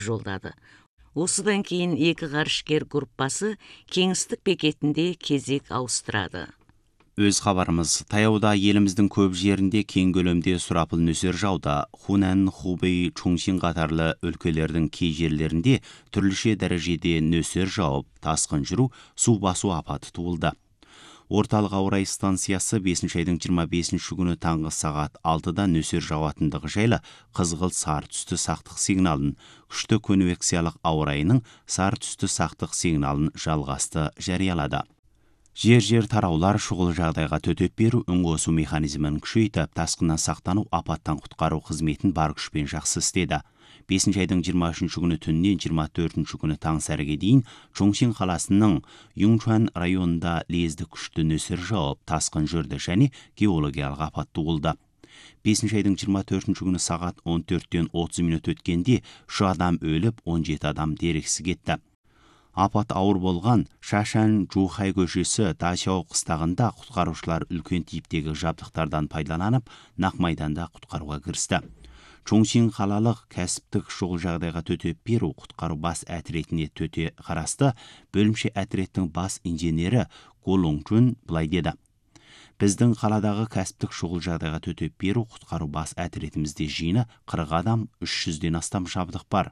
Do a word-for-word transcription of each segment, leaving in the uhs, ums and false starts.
жолдады. Осыдан кейін екі ғарышкер группасы кеңістік бекетінде кезек ауыстырады. Өз хабарымыз, таяуда еліміздің көп жерінде кең көлемде сұрапыл нөсер жауда. Хунан, Хубей, Чоңсин қатарлы өлкелердің кей жерлерінде түрліше дәрежеде нөсер жауып, тасқын жүру, су басу апаты туылды. Орталық ауа райы станциясы бесінші айдың жиырма бесінші күні таңғы сағат алтыда нөсер жауатындығы жайлы қызғылт сары түсті сақтық сигналын, күшті конвекциялық ауа райының сары түсті сақтық сигналын жалғасты жариялады. Жер-жер тараулар шұғыл жағдайға төтеп беру, үн қосу механизмін күшейтіп, тасқыннан сақтану, апаттан құтқару қызметін бар күшпен жақсы істеді. бесінші айдың жиырма үшінші күні түннен жиырма төртінші күні таң сәріге дейін Чоңсин қаласының Юңчуан районында лезді күшті нөсер жауып, тасқын жүрді және геологиялық апат туылды. бесінші айдың жиырма төртінші күні сағат он төрттен отыз минут өткенде үш адам өліп, он жеті адам дерексіз кетті. Апат ауыр болған Шашан Жухай көшесі Ташау қыстағында құтқарушылар үлкен типтегі жабдықтардан пайдаланып, нақ майданда құтқаруға кірісті. Чоңсин қалалық кәсіптік шұғыл жағдайға төтеп беру құтқару бас әтіретіне төте қарасты бөлімше әтіреттің бас инженері Голоңчун былай деді. Біздің қаладағы кәсіптік шұғыл жағдайға төтеп беру құтқару бас әтіретімізде жиыны қырық адам, үш жүзден астам жабдық бар.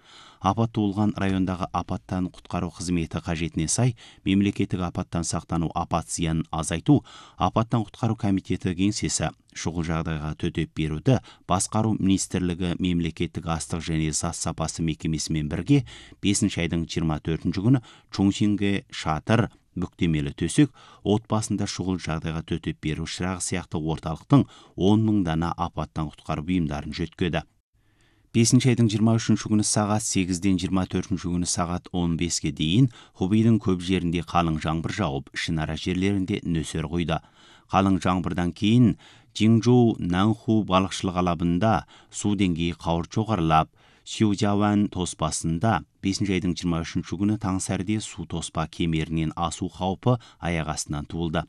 Апат туылған райондағы апаттан құтқару қызметі қажетіне сай, мемлекеттік апаттан сақтану апат зиянын азайту, апаттан құтқару комитеті кеңсесі шұғыл жағдайға төтеп беруді басқару министрлігі мемлекеттік астық және зат сапасы мекемесімен бірге бесінші айдың жиырма төртінші күні Чоңсинге шатыр, бүктемелі төсек, отбасында шұғыл жағдайға төтеп беру шырағы сияқты орталықтың он мың дана апаттан құтқару бұйымдарын жеткізді. бесінші айдың жиырма үшінші күні сағат сегізден жиырма төртінші күні сағат он беске дейін Хубейдің көп жерінде қалың жаңбыр жауып, ішінара жерлерінде нөсер құйды. Қалың жаңбырдан кейін Жиңжоу Нанху балықшылық алабында су деңгейі қауырт жоғарылап, Сюжауан тоспасында бесінші айдың жиырма үшінші күні таң сәріде су тоспа кемерінен асу қаупі аяқ астынан туылды.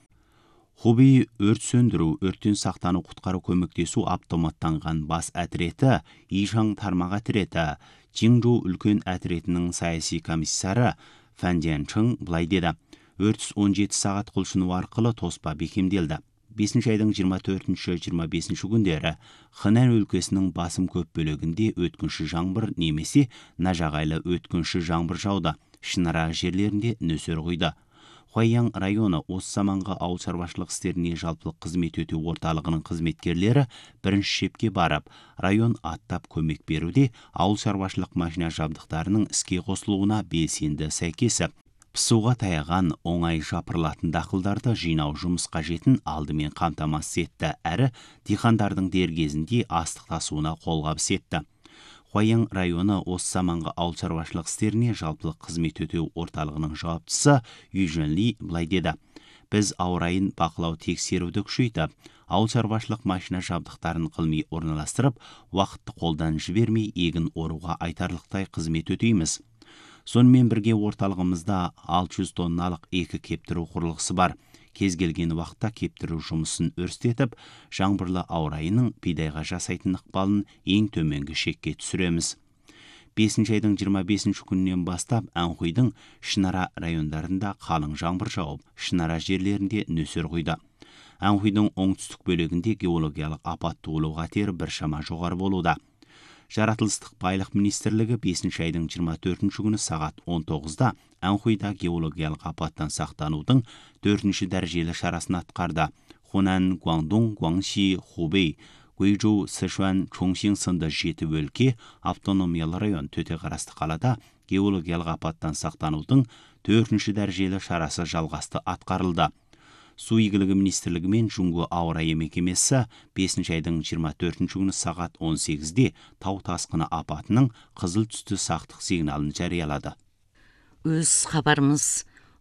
Хубей өрт сөндіру, өрттен сақтану құтқару көмектесу автоматтанған бас әтіреті, Ишан тармақ әтіреті, Жиңжоу үлкен әтіретінің саяси комиссары Фан Жианчың былай деді. Өрт он жеті сағат құлшыну арқылы тоспа бекемделді. бесінші айдың жиырма төртінші жиырма бесінші күндері Хэнань өлкесінің басым көп бөлігінде өткінші жаңбыр немесе нажағайлы өткінші жаңбыр жауды, ішінара жерлерінде нөсер құйды. Хуайяң районы осы заманғы ауыл шаруашылық істеріне жалпылық қызмет өтеу орталығының қызметкерлері бірінші шепке барып, район аттап көмек беруде ауыл шаруашылық машина жабдықтарының іске қосылуына белсенді сәйкесіп, пысуға таяған оңай жапырылатын дақылдарды жинау жұмыс қажетін алдымен қамтамасыз етті, әрі диқандардың дер кезінде астық тасуына қолғабыс етті. Хуайяң районы осы заманғы ауыл шаруашылық істеріне жалпылық қызмет өтеу орталығының жауаптысы Южен Ли былай деді. Біз ауа райын бақылау тексеруді күшейтіп, ауыл шаруашылық машина жабдықтарын қылмай орналастырып, уақытты қолдан жібермей егін оруға айтарлықтай қызмет өтейміз. Сонымен бірге орталығымызда алты жүз тонналық екі кептіру құрылғысы бар. Кез келген уақытта кептіру жұмысын өрістетіп, жаңбырлы ауа райының бидайға жасайтын ықпалын ең төменгі шекке түсіреміз. бесінші айдың жиырма бесінші күнінен бастап Анхуйдың ішінара райондарында қалың жаңбыр жауып, ішінара жерлерінде нөсер құйды. Анхуйдың оңтүстік бөлігінде геологиялық апат туылу қатері біршама жоғары болуда. Жаратылыстық байлық министрлігі бесінші айдың жиырма төртінші күні сағат он тоғызда Анхуйда геологиялық апаттан сақтанудың төртінші дәрежелі шарасын атқарды. Хунан, Гуандong, Гуаңши, Хубей, Гуйчжоу, Сычуан, Чоңсин сынды жеті өлке автономиялы район төте қарасты қалада геологиялық апаттан сақтанудың төртінші дәрежелі шарасы жалғасты атқарылды. Су игілігі министрлігі мен Жунго ауа райы мекемесі бесінші айдың жиырма төртінші күні сағат он сегізде тау тасқыны апатының қызыл түсті сақтық сигналын жариялады. Өз хабарымыз,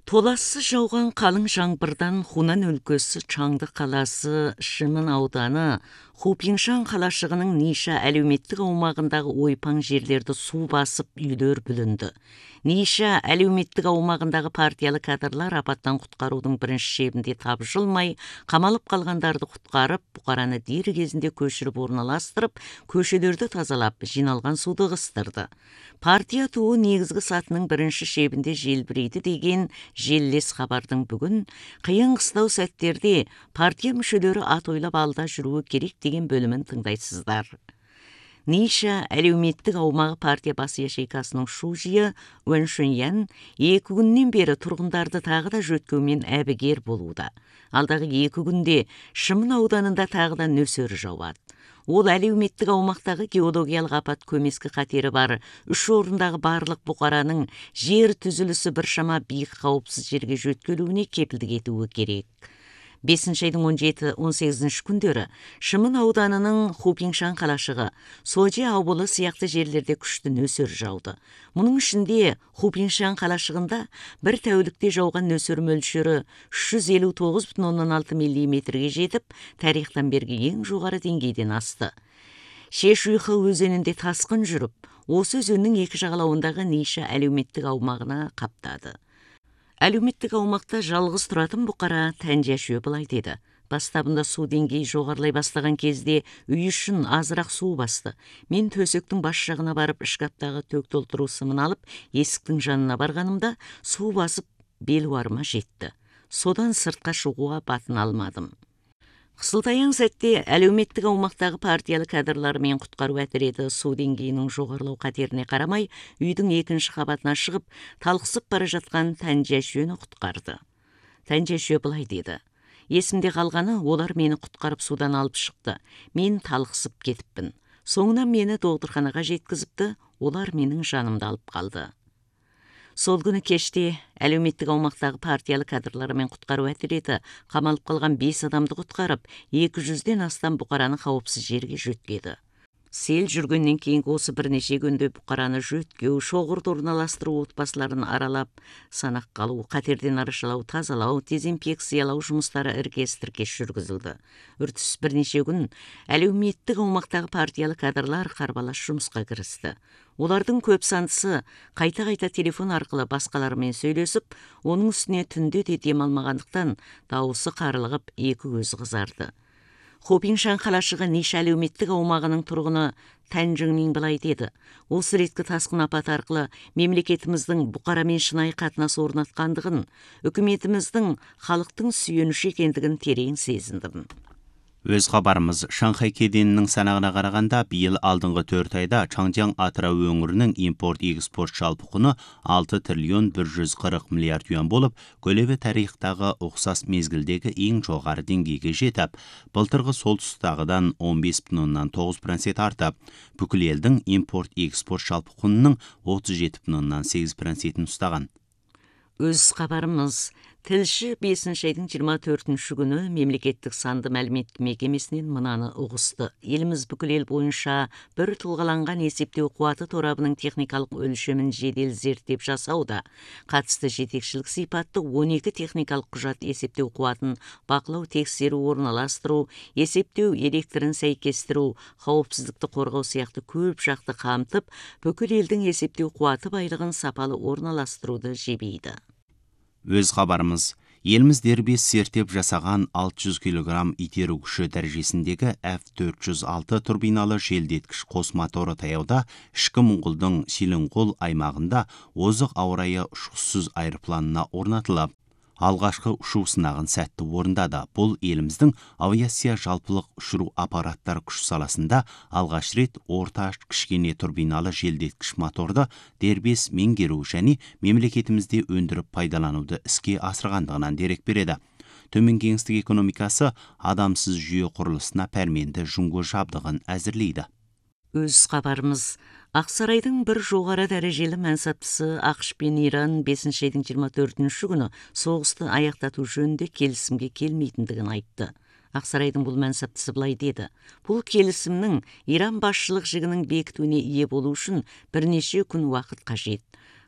Толассыз жауған қалың жаңбырдан Хунан өлкөсі Чаңды қаласы Шымын ауданы Хупиңшан қалашығының Ниша әлеуметтік аумағындағы ойпаң жерлерді су басып үйлер бүлінді. Ниша әлеуметтік аумағындағы партиялы кадрлар апаттан құтқарудың бірінші шебінде тапжылмай, қамалып қалғандарды құтқарып, бұқараны дер кезінде көшіріп орналастырып, көшелерді тазалап, жиналған суды ығыстырды. Партия туы негізгі сатының бірінші шебінде желбірейді деген желлес хабардың бүгін қиын қыстау сәттерде партия мүшелері ат ойлап алда жүруі керек деген бөлімін тыңдайсыздар. Ниша әлеуметтік аумағы партия бас ячейкасының шужиы Уэншэньян екі күннен бері тұрғындарды тағы да жөткеумен әбігер болуда. Алдағы екі күнде Шымын ауданында тағы да нөсер жауады. Ол әлеуметтік аумақтағы геологиялық апат көмескі қатері бар үш орындағы барлық бұқараның жер түзілісі біршама биік қауіпсіз жерге жөткелуіне кепілдік етуі керек. бесінші айдың он жеті он сегізінші күндері Шымын ауданының Хупиңшан қалашығы, Сожи ауылы сияқты жерлерде күшті нөсер жауды. Мұның ішінде Хупиңшан қалашығында бір тәулікте жауған нөсер мөлшері үш жүз елу тоғыз бүтін оннан алты миллиметрге жетіп, тарихтан бергі ең жоғары деңгейден асты. Шешуйхы өзенінде тасқын жүріп, осы өзеннің екі жағалауындағы Ниша әлеуметтік аумағына қаптады. Әлеуметтік аумақта жалғыз тұратын бұқара Тәнжашуе былай деді. Бастабында су деңгейі жоғарылай бастаған кезде үй үшін азырақ су басты. Мен төсектің бас жағына барып шкаптағы төк толтыру сымын алып, есіктің жанына барғанымда су басып белуарыма жетті. Содан сыртқа шығуға батын алмадым. Қысылтаяң сәтте әлеуметтік аумақтағы партиялы кадрларымен құтқару әтіреті су деңгейінің жоғарылау қатеріне қарамай, үйдің екінші қабатына шығып, талқысып бара жатқан Тәнжашуені құтқарды. Тәнжашуе былай деді. Есімде қалғаны, олар мені құтқарып судан алып шықты. Мен талқысып кетіппін. Соңынан мені доғдырханаға жеткізіпті, олар менің жанымды алып қалды. Сол күні кеште әлеуметтік аумақтағы партиялы кадрларымен құтқару әтіреті қамалып қалған бес адамды құтқарып, екі жүзден астам бұқараны қауіпсіз жерге жөткеді. Сел жүргеннен кейінгі осы бірнеше күнде бұқараны жөткеу, шоғырды орналастыру, отбасыларын аралап, санақ қалу, қатерден арашалау, тазалау, дезинфекциялау жұмыстары іркес-тіркес жүргізілді. Үртіс бірнеше күн әлеуметтік аумақтағы партиялы кадрлар қарбалас жұмысқа кірісті. Олардың көп сандысы қайта-қайта телефон арқылы басқаларымен сөйлесіп, оның үстіне түнде де демалмағандықтан дауысы қарылығып, екі көзі қызарды. Хупиңшан қалашығы Ниша әлеуметтік аумағының тұрғыны Тәнжіңнің былай деді. Осы реткі тасқын апаты арқылы мемлекетіміздің бұқарамен шынайы қатынас орнатқандығын, үкіметіміздің халықтың сүйеніші екендігін терең сезіндім. Өз хабарымыз Шанхай кеденінің санағына қарағанда, биыл алдыңғы төрт айда Чаңжаң Атырау өңірінің импорт-экспорт жалпы құны алты триллион бір жүз қырық миллиард юан болып, көлемі тарихтағы ұқсас мезгілдегі ең жоғары деңгейге жетіп, былтырғы солтүстігіден он бес бүтін оннан тоғыз процент артып, бүкіл елдің импорт-экспорт жалпы құнының отыз жеті бүтін оннан сегіз процентін ұстаған. Өз хабарымыз тілші бесінші айдың жиырма төртінші күні мемлекеттік санды мәлімет мекемесінен мынаны ұғысты. Еліміз бүкіл ел бойынша бір тұлғаланған есептеу қуаты торабының техникалық өлшемін жедел зерттеп жасауда. Қатысты жетекшілік сипатты он екі техникалық құжат есептеу қуатын бақылау, тексеру, орналастыру, есептеу электрін сәйкестіру, қауіпсіздікті қорғау сияқты көп жақты қамтып, бүкіл елдің есептеу қуаты байлығын сапалы орналастыруды жебейді. Өз хабарымыз, еліміз дербес зерттеп жасаған алты жүз килограмм итеру күші дәрежесіндегі эф төрт жүз алты турбиналы желдеткіш қос моторы таяуда ішкі Моңғолдың Силинғол аймағында озық ауа райы ұшқышсыз аэропланына орнатылып, алғашқы ұшу сынағын сәтті орындады. Бұл еліміздің авиация жалпылық ұшыру аппараттар күш саласында алғаш рет орта кішкене турбиналы желдеткіш моторды дербес меңгеру және мемлекетімізде өндіріп пайдалануды іске асырғандығынан дерек береді. Төмен кеңістік экономикасы адамсыз жүйе құрылысына пәрменді жүңгі жабдығын әзірлейді. Өз хабарымыз, Ақсарайдың бір жоғары дәрежелі мәнсаптысы ақш пен Иран бесінші айдың жиырма төртінші күні соғысты аяқтату жөнінде келісімге келмейтіндігін айтты. Ақсарайдың бұл мәнсаптысы былай деді. Бұл келісімнің Иран басшылық жігінің бекітуіне ие болу үшін бірнеше күн уақыт қажет.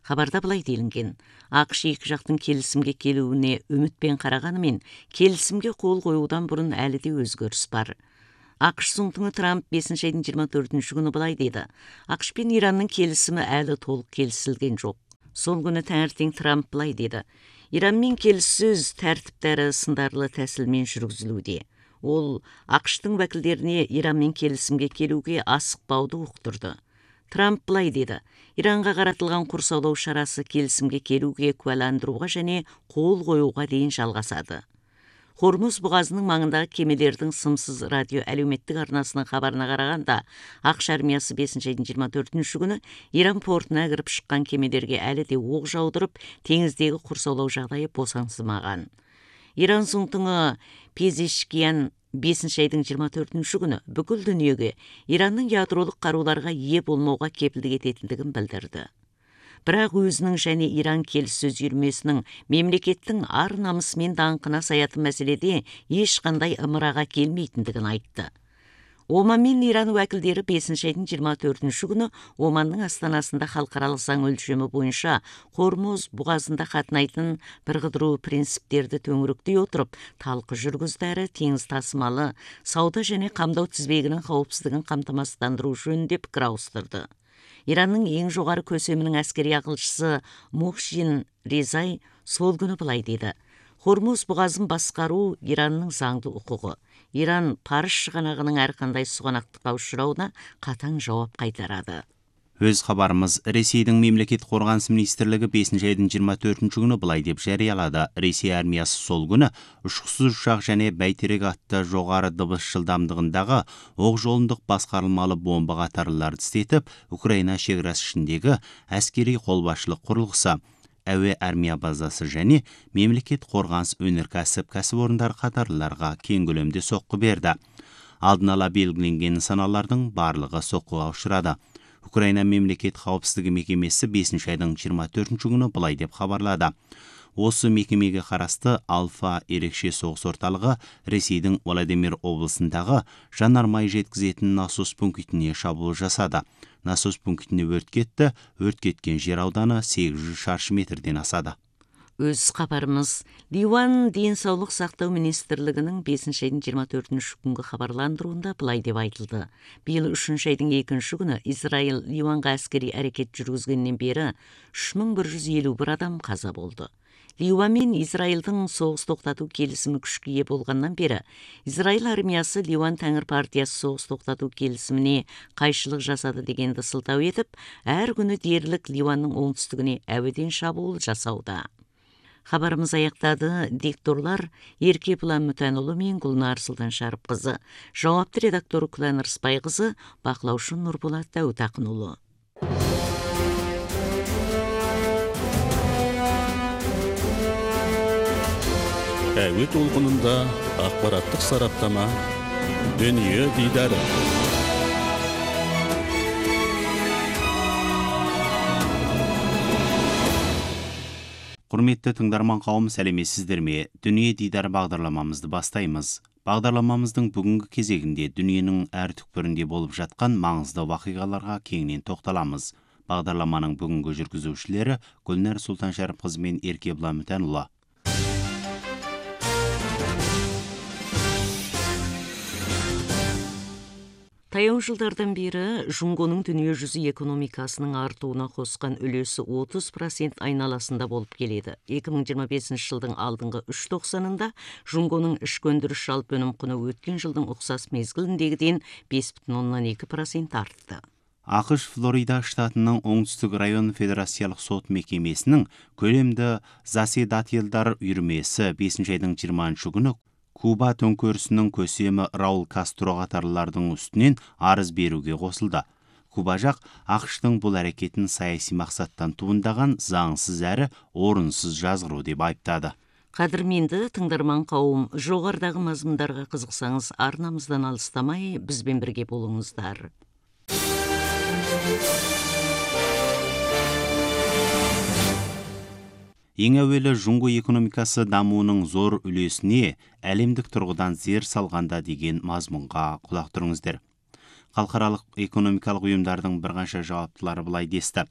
Хабарда былай делінген: ақш екі жақтың келісімге келуіне үмітпен қарағанымен, келісімге қол қоюдан бұрын әлі де өзгеріс бар. ақш Зұңтыңы Трамп бесінші айдың жиырма төртінші күні былай деді: ақш пен Иранның келісімі әлі толық келісілген жоқ. Сол күні таңертең Трамп былай деді: Иранмен келіссөз тәртіптері сындарлы тәсілмен жүргізілуде. Ол ақштың уәкілдеріне Иранмен келісімге келуге асықпауды ұқтырды. Трамп былай деді: Иранға қаратылған құрсаулау шарасы келісімге келуге куәландыруға және қол қоюға дейін жалғасады. Хормуз бұғазының маңындағы кемелердің сымсыз радио әлеуметтік арнасының хабарына қарағанда, ақш армиясы бесінші айдың жиырма төртінші күні Иран портына кіріп шыққан кемелерге әлі де оқ жаудырып, теңіздегі құрсаулау жағдайы босаңсымаған. Иран Зұңтыңы Пезешкиян бесінші айдың жиырма төртінші күні бүкіл дүниеге Иранның ядролық қаруларға ие болмауға кепілдік ететіндігін білдірді. Бірақ өзінің және Иран келіссөз үйірмесінің мемлекеттің ар намысы мен даңқына саятын мәселеде ешқандай ымыраға келмейтіндігін айтты. Оман мен Иран уәкілдері бесінші айдың жиырма төртінші күні Оманның астанасында халықаралық заң өлшемі бойынша Хормуз бұғазында қатынайтын бірқыдыру принциптерді төңіректей отырып, талқы жүргізді әрі теңіз тасымалы, сауда және қамдау тізбегінің қауіпсіздігін қамтамасыздандыру жөнінде пікір ауыстырды. Иранның ең жоғары көсемінің әскери ақылшысы Мухсин Резай сол күні былай деді: Хормуз бұғазын басқару Иранның заңды құқығы. Иран Париж шығанағының әрқандай сұғанақтыққа ұшырауына қатаң жауап қайтарады. Өз хабарымыз Ресейдің мемлекет қорғаныс министрлігі бесінші айдың жиырма төртінші күні былай деп жариялады: Ресей армиясы сол күні ұшқышсыз ұшақ және бәйтерек атты жоғары дыбыс жылдамдығындағы оқ жолындық басқарылмалы бомба қатарлыларды істетіп, Украина шекарасы ішіндегі әскери қолбасшылық құрылғысы, әуе армия базасы және мемлекет қорғаныс өнеркәсіп кәсіпорындары қатарлыларға кең көлемде соққы берді. Алдын ала белгіленген нысаналардың барлығы соққыға ұшырады. Украина мемлекет қауіпсіздігі мекемесі бесінші айдың жиырма төртінші күні былай деп хабарлады: Осы мекемеге қарасты Алфа ерекше соғыс орталығы Ресейдің Владимир облысындағы жанармай жеткізетін насос пунктіне шабуыл жасады. Насос пунктіне өрт кетті. Өрт кеткен жер ауданы сегіз жүз шаршы метрден асады. Өз хабарымыз Ливан денсаулық сақтау министрлігінің бесінші айдың жиырма төртінші күнгі хабарландыруында былай деп айтылды: Биыл үшінші айдың екінші күні Израиль Ливанға әскери әрекет жүргізгеннен бері үш мың бір жүз елу бір адам қаза болды. Ливан мен Израильдің соғыс тоқтату келісімі күшке ие болғаннан бері Израиль армиясы Ливан Тәңір партиясы соғыс тоқтату келісіміне қайшылық жасады дегенді сылтау етіп, әр күні дерлік Ливанның оңтүстігіне әуеден шабуыл жасауда. Хабарымыз аяқтады. Дикторлар Ерке Бұлан Мүтәнұлы мен Гүлнар Сұлтаншарыпқызы, жауапты редактор Күлән Рысбайқызы, бақылаушы Нұрболат Дәуітақынұлы. Әуе толқынында ақпараттық сараптама, дүние дидары. Құрметті тыңдарман қауым, сәлеметсіздер ме? Дүние дидары бағдарламамызды бастаймыз. Бағдарламамыздың бүгінгі кезегінде дүниенің әр түкпірінде болып жатқан маңызды вақиғаларға кеңінен тоқталамыз. Бағдарламаның бүгінгі жүргізушілері Гүлнар Сұлтаншарыпқызы мен Ерке Бұлан Мүтәнұлы. Таяу жылдардан бері Жұңғоның дүние жүзі экономикасының артуына қосқан үлесі отыз процент айналасында болып келеді. екі мың жиырма бесінші жылдың алдыңғы үш тоқсанында Жұңғоның ішкі өндіріс жалпы өнім құны өткен жылдың ұқсас мезгіліндегіден бес бүтін оннан екі процент артты. ақш Флорида штатының оңтүстік район федерациялық сот мекемесінің көлемді заседательдар үйірмесі бесінші айдың жиырмасыншы күні Куба төңкерісінің көсемі Раул Кастро қатарлылардың үстінен арыз беруге қосылды. Куба жақ ақштың бұл әрекетін саяси мақсаттан туындаған заңсыз әрі орынсыз жазғыру деп айыптады. Қадірменді тыңдарман қауым, жоғарыдағы мазмұндарға қызықсаңыз, арнамыздан алыстамай бізбен бірге болыңыздар. Ең әуелі Жұңғо экономикасы дамуының зор үлесіне әлемдік тұрғыдан зер салғанда деген мазмұнға құлақ тұрыңыздар. Халықаралық экономикалық ұйымдардың бірқанша жауаптылары былай десті: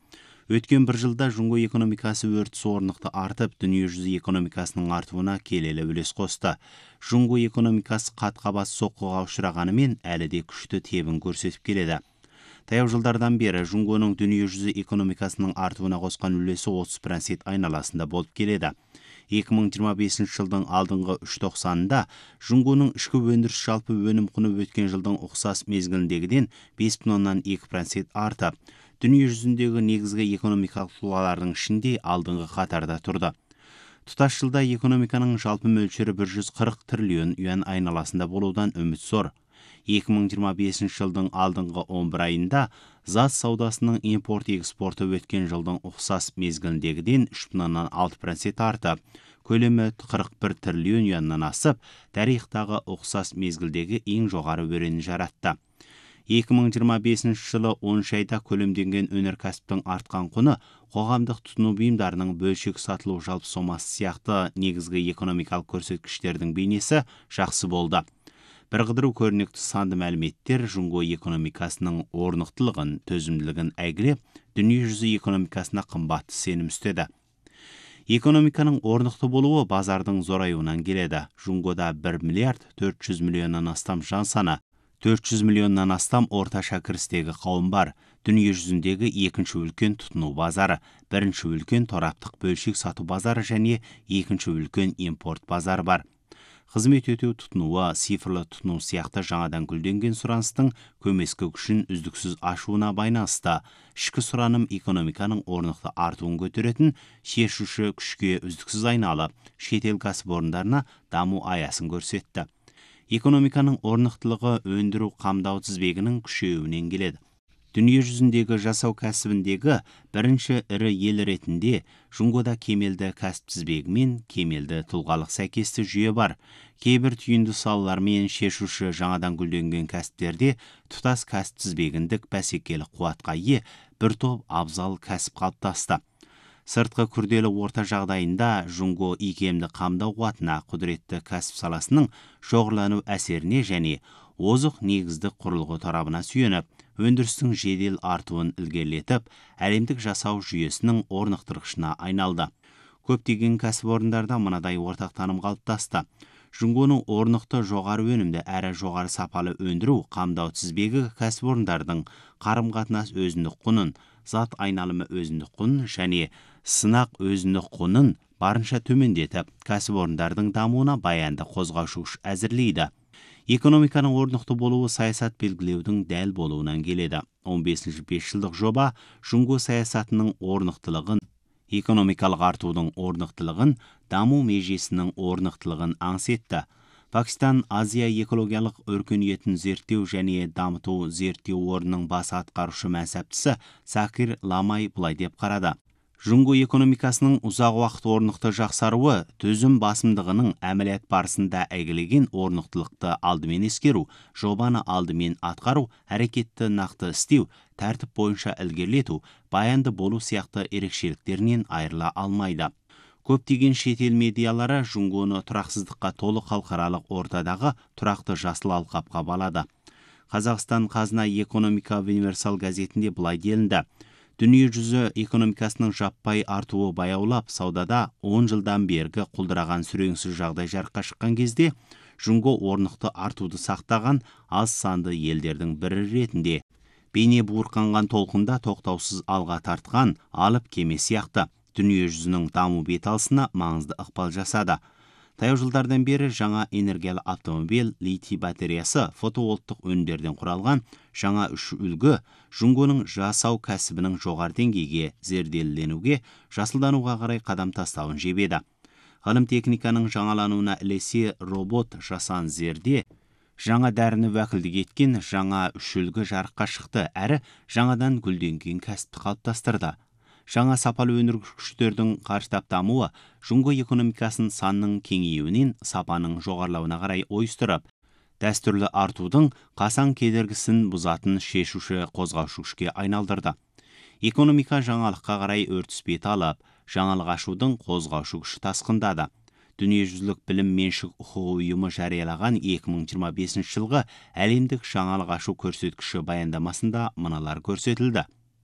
Өткен бір жылда Жунго экономикасы өртіс орнықты артып, дүниежүзі экономикасының артуына келелі үлес қосты. Жунго экономикасы қат-қабат соққыға ұшырағанымен әлі де күшті тебін көрсетіп келеді. Таяу жылдардан бері Жунгоның дүниежүзі экономикасының артуына қосқан үлесі отыз процент айналасында болып келеді. екі мың жиырма бесінші жылдың алдыңғы үш тоқсанында Жунгоның ішкі өндіріс жалпы өнім құны өткен жылдың ұқсас мезгіліндегіден бес бүтін оннан екі процент артып, дүние жүзіндегі негізгі экономикалық тұлғалардың ішінде алдыңғы қатарда тұрды. Тұтас жылда экономиканың жалпы мөлшері бір жүз қырық триллион юан айналасында болудан үміт зор. екі мың жиырма бесінші жылдың алдыңғы он бір айында зат саудасының импорт-экспорты өткен жылдың ұқсас мезгіліндегіден үш бүтін оннан алты процент артып, көлемі қырық бір триллион юаннан асып, тарихтағы ұқсас мезгілдегі ең жоғары өрені жаратты. екі мың жиырма бесінші жылы оныншы айда көлемденген өнеркәсіптің артқан құны қоғамдық тұтыну бұйымдарының бөлшек сатылу жалпы сомасы сияқты негізгі экономикалық көрсеткіштердің бейнесі жақсы болды. Бір қыдыру көрнекті санды мәліметтер Жунго экономикасының орнықтылығын, төзімділігін әйгілеп, дүние жүзі экономикасына қымбатты сенім үстеді. Экономиканың орнықты болуы базардың зораюынан келеді. Жунгода бір миллиард төрт жүз миллионнан астам жан саны, төрт жүз миллионнан астам орташа кірістегі қауым бар. Дүние жүзіндегі екінші үлкен тұтыну базары, бірінші үлкен тораптық бөлшек сату базары және екінші үлкен импорт базары бар. Қызмет өтеу тұтынуы, цифрлы тұтыну сияқты жаңадан гүлденген сұраныстың көмескі күшін үздіксіз ашуына байланысты. Ішкі сұраным экономиканың орнықты артуын көтеретін шешуші күшке үздіксіз айналып, шетел кәсіпорындарына даму аясын көрсетті. Экономиканың орнықтылығы өндіру қамдау тізбегінің күшеуінен келеді. Дүние жүзіндегі жасау кәсібіндегі бірінші ірі ел ретінде Жунгода кемелді кәсіп тізбегі мен кемелді тұлғалық сәйкесті жүйе бар. Кейбір түйінді салалармен шешуші жаңадан гүлденген кәсіптерде тұтас кәсіп тізбегіндік бәсекелі қуатқа ие бір топ абзал кәсіп қалыптасты. Сыртқы күрделі орта жағдайында Жунго икемді қамдау қуатына, құдіретті кәсіп саласының шоғырлану әсеріне және озық негізді құрылғы тарабына сүйеніп, өндірістің жедел артуын ілгерілетіп, әлемдік жасау жүйесінің орнықтырғышына айналды. Көптеген кәсіпорындарда мынадай ортақ таным қалыптасты. Жунгоның орнықты жоғары өнімді әрі жоғары сапалы өндіру қамдау тізбегі кәсіпорындардың қарым-қатынас өзіндік құнын, зат айналымы өзіндік құнын және сынақ өзіндік құнын барынша төмендетіп, кәсіпорындардың дамуына баянды қозғаушы күш әзірлейді. Экономиканың орнықты болуы саясат белгілеудің дәл болуынан келеді. он бесінші бесжылдық жоба Жунго саясатының орнықтылығын, экономикалық артудың орнықтылығын, даму межесінің орнықтылығын аңсетті. Пакистан Азия экологиялық өркениетін зерттеу және дамыту зерттеу орнының бас атқарушы мәнсаптысы Сакир Ламай былай деп қарады. Жунго экономикасының ұзақ уақыт орнықты жақсаруы төзім басымдығының әмілият барысында әйгілеген орнықтылықты алдымен ескеру, жобаны алдымен атқару, әрекетті нақты істеу, тәртіп бойынша ілгерілету, баянды болу сияқты ерекшеліктерінен айырыла алмайды. Көптеген шетел медиалары Жунгоны тұрақсыздыққа толы халықаралық ортадағы тұрақты жасыл алқапқа балады. Қазақстан Қазына экономика универсал газетінде былай делінді. Дүние жүзі экономикасының жаппай артуы баяулап, саудада он жылдан бергі құлдыраған сүреңсіз жағдай жарыққа шыққан кезде, Жунго орнықты артуды сақтаған аз санды елдердің бірі ретінде. Бейне буырқанған толқында тоқтаусыз алға тартқан алып кеме сияқты дүние жүзінің даму беталысына маңызды ықпал жасады. Таяу жылдардан бері жаңа энергиялы автомобиль, литий батареясы, фотоволттық өнімдерден құралған жаңа үш үлгі Жунгоның жасау кәсібінің жоғары деңгейге зерделенуге, жасылдануға қарай қадам тастауын жебеді. Ғылым техниканың жаңалануына ілесе робот жасан зерде жаңа дәріні уәкілдік еткен жаңа үш үлгі жарыққа шықты әрі жаңадан гүлденген кәсіпті қалыптастырды. Жаңа сапалы өндіргіштердің қарыштап дамуы Жунго экономикасын санның кеңеюінен сапаның жоғарылауына қарай ойыстырып, дәстүрлі артудың қасан кедергісін бұзатын шешуші қозғаушы күшке айналдырды. Экономика жаңалыққа қарай өртіс бет алып, жаңалық ашудың қозғаушы күші тасқындады. Дүниежүзілік білім меншік құқығы ұйымы жариялаған екі мың жиырма бесінші жылғы әлемдік жаңалық ашу көрсеткіші баяндамасында мыналар көрсетілді.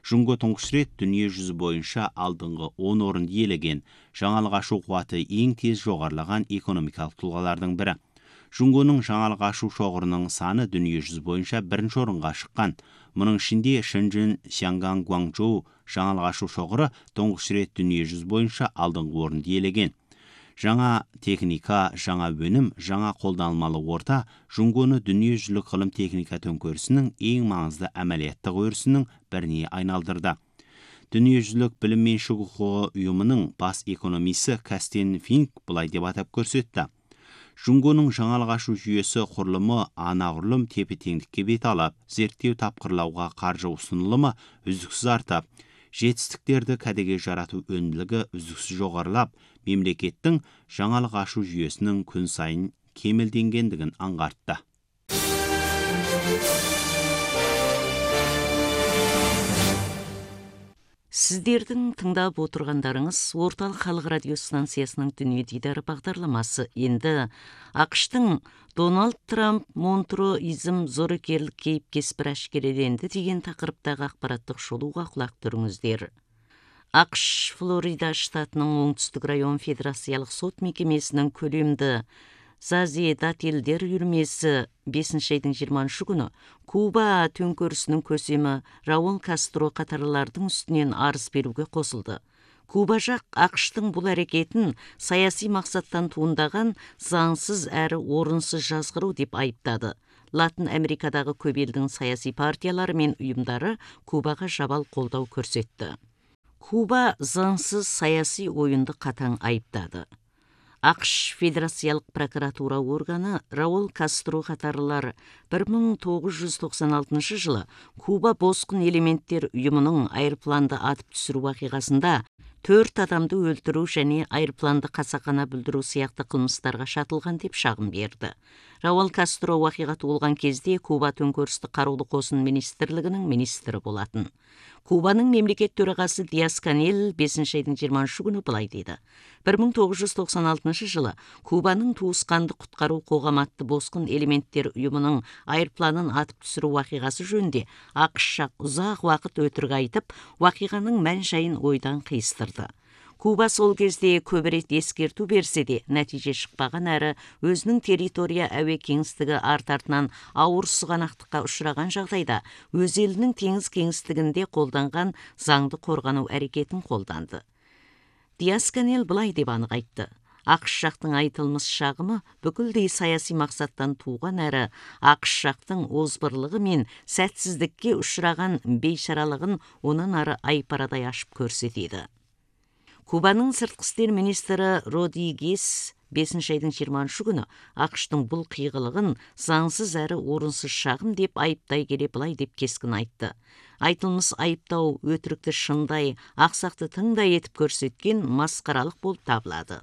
Жунго тұңғыш рет дүние жүзі бойынша алдыңғы он орынды иелеген, жаңалық ашу қуаты ең тез жоғарылаған экономикалық тұлғалардың бірі. Жунгоның жаңалық ашу шоғырының саны дүние жүзі бойынша бірінші орынға шыққан. Мұның ішінде Шэньчжэн, Сянган, Гуанчжоу жаңалық ашу шоғыры тұңғыш рет дүние жүзі бойынша алдыңғы орынды иелеген. Жаңа техника, жаңа өнім, жаңа қолданылмалы орта Жунгоны дүниежүзілік ғылым техника төңкерісінің ең маңызды әмәлияттық өрісінің біріне айналдырды. Дүниежүзілік білім меншік құқығы ұйымының бас экономисі Кастен Финк былай деп атап көрсетті. Жунгоның жаңалық ашу жүйесі құрылымы анағұрлым тепе-теңдікке бет алып, зерттеу тапқырлауға қаржы ұсынылымы үздіксіз артып, жетістіктерді кәдеге жарату өнімділігі үздіксіз жоғарылап, мемлекеттің жаңалық ашу жүйесінің күн сайын кемелденгендігін аңғартты. Сіздердің тыңдап отырғандарыңыз орталық халық радио станциясының дүние дидары бағдарламасы. Енді ақштың Дональд Трамп монтроизм зорекерлік кейіп кеспір әшкереленді деген тақырыптағы ақпараттық шолуға құлақ түріңіздер. ақш Флорида штатының оңтүстік район федерациялық сот мекемесінің көлемді Зазиедателдер үйірмесі бесінші айдың жиырмасыншы күні Куба төңкерісінің көсемі Раул Кастро қатарлардың үстінен арыз беруге қосылды. Куба жақ ақштың бұл әрекетін саяси мақсаттан туындаған заңсыз әрі орынсыз жазғыру деп айыптады. Латын Америкадағы көп елдің саяси партиялары мен ұйымдары Кубаға жабал қолдау көрсетті. Куба заңсыз саяси ойынды қатаң айыптады. ақш федерациялық прокуратура органы Раул Кастро қатарлар бір мың тоғыз жүз тоқсан алтыншы жылы Куба босқын элементтер ұйымының айырпланды атып түсіру вақиғасында төрт адамды өлтіру және айырпланды қасақана бүлдіру сияқты қылмыстарға шатылған деп шағым берді. Раул Кастро вақиға туылған кезде Куба төңкерісті қарулы қосын министрлігінің министрі болатын. Кубаның мемлекет төрағасы Диас Канел бесінші айдың жиырмасыншы күні былай дейді. бір мың тоғыз жүз тоқсан алтыншы жылы Кубаның туысқанды құтқару қоғаматты босқын элементтер ұйымының айырпланын атып түсіру вақиғасы жөнінде ақш жақ ұзақ уақыт өтірік айтып, вақиғаның мән-жайын ойдан қиыстырды. Куба сол кезде көп рет ескерту берсе де, нәтиже шықпаған әрі өзінің территория әуе кеңістігі арт-артынан ауыр сұғанақтыққа ұшыраған жағдайда, өз елінің теңіз кеңістігінде қолданған заңды қорғану әрекетін қолданды. Диас Канел былай деп анық айтты. ақш жақтың айтылмыс шағымы бүкілдей саяси мақсаттан туған әрі ақш жақтың озбырлығы мен сәтсіздікке ұшыраған бейшаралығын онан ары айпарадай ашып көрсетеді. Кубаның сыртқы істер министрі Родригес бесінші айдың жиырмасыншы күні ақштың бұл қиғылығын заңсыз әрі орынсыз шағым деп айыптай келе былай деп кескін айтты. Айтылмыс айыптау өтірікті шындай, ақсақты тыңдай етіп көрсеткен масқаралық болып табылады.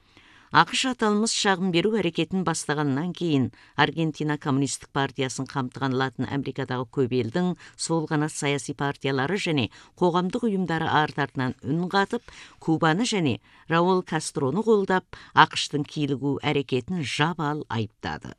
ақш аталмыс шағым беру әрекетін бастағаннан кейін Аргентина коммунистік партиясын қамтыған Латын Америкадағы көп елдің сол қанат саяси партиялары және қоғамдық ұйымдары арт-артынан үн қатып, Кубаны және Раул Кастроны қолдап, ақштың килігу әрекетін жабал айыптады.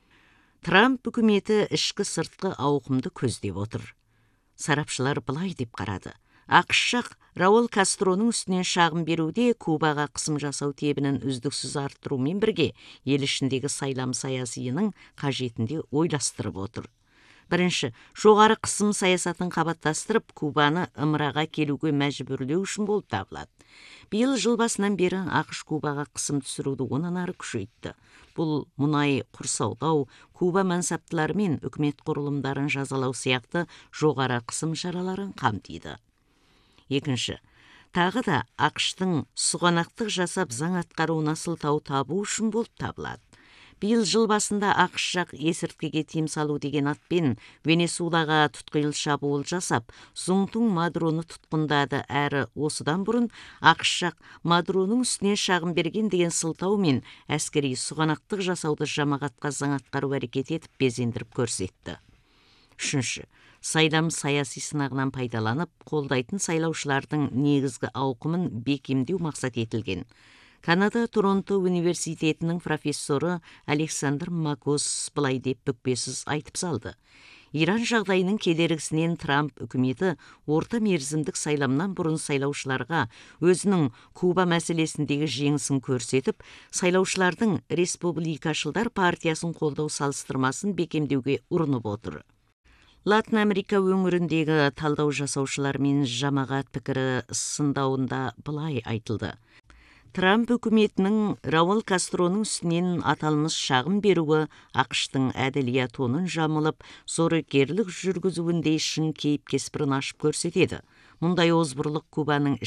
Трамп үкіметі ішкі сыртқы ауқымды көздеп отыр. Сарапшылар былай деп қарады. ақш жақ Раул Кастроның үстінен шағым беруде Кубаға қысым жасау тебінін үздіксіз арттырумен бірге ел ішіндегі сайлам саясиының қажетінде ойластырып отыр. Бірінші, жоғары қысым саясатын қабаттастырып, Кубаны ымыраға келуге мәжбүрлеу үшін болып табылады. Биыл жыл басынан бері ақш Кубаға қысым түсіруді онан ары күшейтті. Бұл мұнай құрсаулау, Куба мансаптылары мен үкімет құрылымдарын жазалау сияқты жоғары қысым шараларын қамтиды. Екінші, тағы да ақштың сұғанақтық жасап заң атқаруына сылтау табу үшін болып табылады. Биыл жыл басында ақш жақ есірткіге тыйым салу деген атпен Венесуэлаға тұтқиыл шабуыл жасап, Зуңтун Мадуроны тұтқындады әрі осыдан бұрын ақш жақ Мадуроның үстіне шағым берген деген сылтаумен әскери сұғанақтық жасауды жамағатқа заң атқару әрекет етіп безендіріп көрсетті. Үшінші, сайлам саяси сынағынан пайдаланып, қолдайтын сайлаушылардың негізгі ауқымын бекемдеу мақсат етілген. Канада Торонто университетінің профессоры Александр Макос былай деп бүкпесіз айтып салды. Иран жағдайының кедергісінен Трамп үкіметі орта мерзімдік сайламнан бұрын сайлаушыларға өзінің Куба мәселесіндегі жеңісін көрсетіп, сайлаушылардың республикашылдар партиясын қолдау салыстырмасын бекемдеуге ұрынып отыр. Латын Америка өңіріндегі талдау жасаушылар мен жамағат пікірі сындауында былай айтылды. Трамп үкіметінің Рауль Кастроның үстінен аталмыш шағым беруі ақштың әділия тонын жамылып, зорекерлік жүргізуінде шын кейіп кеспірін ашып көрсетеді. Мұндай озбырлық Кубаның